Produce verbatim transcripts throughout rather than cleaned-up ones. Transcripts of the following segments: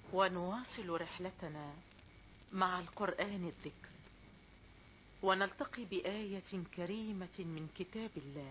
ونواصل رحلتنا مع القرآن الذكر، ونلتقي بآية كريمة من كتاب الله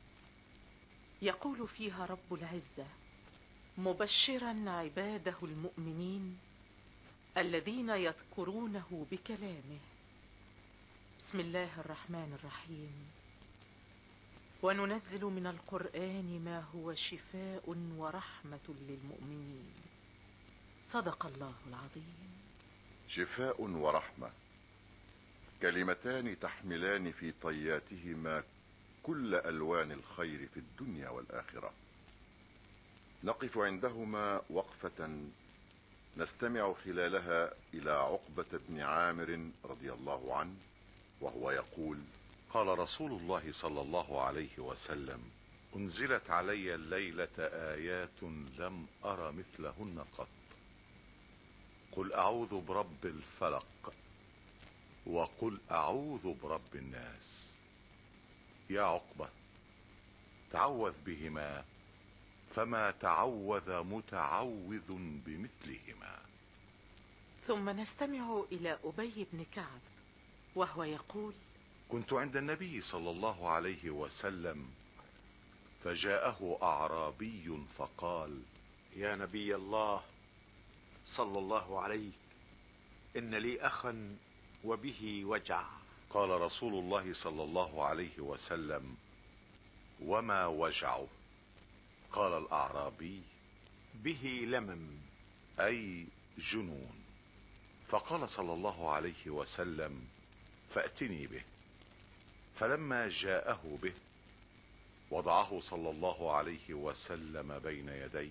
يقول فيها رب العزة مبشرا عباده المؤمنين الذين يذكرونه بكلامه. بسم الله الرحمن الرحيم. وننزل من القرآن ما هو شفاء ورحمة للمؤمنين. صدق الله العظيم. شفاء ورحمة، كلمتان تحملان في طياتهما كل ألوان الخير في الدنيا والآخرة. نقف عندهما وقفة نستمع خلالها إلى عقبة بن عامر رضي الله عنه وهو يقول: قال رسول الله صلى الله عليه وسلم: أنزلت علي الليلة آيات لم أر مثلهن قط. قل أعوذ برب الفلق، وقل أعوذ برب الناس. يا عقبة، تعوذ بهما فما تعوذ متعوذ بمثلهما. ثم نستمع إلى أبي بن كعب وهو يقول: كنت عند النبي صلى الله عليه وسلم فجاءه أعرابي فقال: يا نبي الله صلى الله عليه، إن لي أخا وبه وجع. قال رسول الله صلى الله عليه وسلم: وما وجعه؟ قال الأعرابي: به لمم، أي جنون. فقال صلى الله عليه وسلم: فأتني به. فلما جاءه به وضعه صلى الله عليه وسلم بين يديه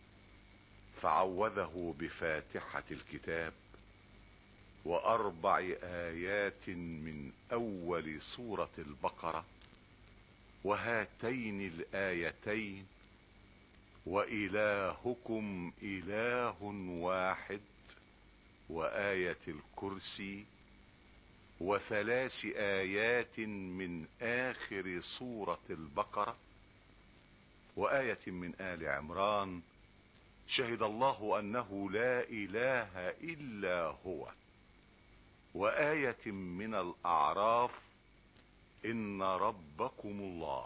فعوذه بفاتحة الكتاب وأربع آيات من أول سورة البقرة وهاتين الآيتين: وإلهكم إله واحد، وآية الكرسي، وثلاث آيات من آخر سورة البقرة، وآية من آل عمران: شهد الله أنه لا إله إلا هو، وآية من الأعراف: إن ربكم الله،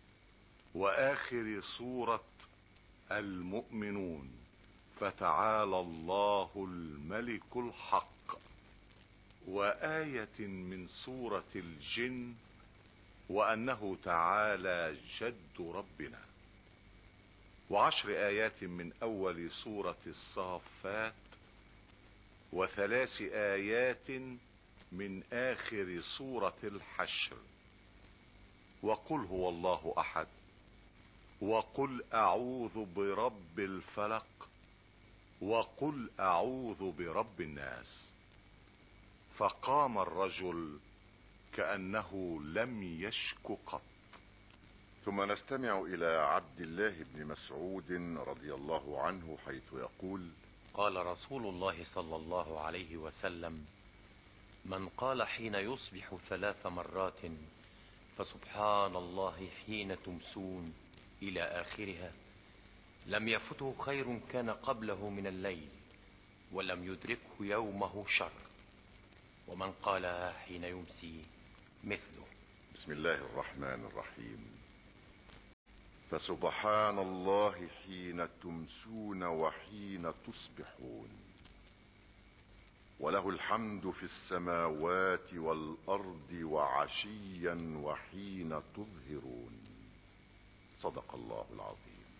وآخر سورة المؤمنون: فتعالى الله الملك الحق، وآية من سورة الجن: وأنه تعالى جد ربنا، وعشر آيات من أول سورة الصافات، وثلاث آيات من آخر سورة الحشر، وقل هو الله أحد، وقل أعوذ برب الفلق، وقل أعوذ برب الناس. فقام الرجل كأنه لم يشك قط. ثم نستمع إلى عبد الله بن مسعود رضي الله عنه حيث يقول: قال رسول الله صلى الله عليه وسلم: من قال حين يصبح ثلاث مرات فسبحان الله حين تمسون إلى آخرها لم يفته خير كان قبله من الليل ولم يدركه يومه شر، ومن قالها حين يمسي مثله. بسم الله الرحمن الرحيم. فسبحان الله حين تمسون وحين تصبحون، وله الحمد في السماوات والأرض وعشيا وحين تظهرون. صدق الله العظيم.